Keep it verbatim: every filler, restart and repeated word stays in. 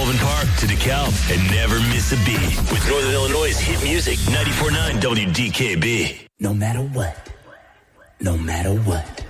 Colvin Park to DeKalb and never miss a beat with Northern Illinois' hit music, ninety-four point nine W D K B. No matter what, no matter what.